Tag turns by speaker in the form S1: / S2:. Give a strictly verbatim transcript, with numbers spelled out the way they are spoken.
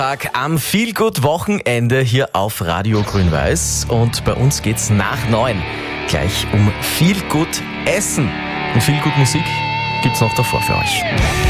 S1: Tag am Feelgood-Wochenende hier auf Radio Grün-Weiß und bei uns geht's nach neun gleich um Feelgood Essen und Feelgood Musik gibt's noch davor für euch.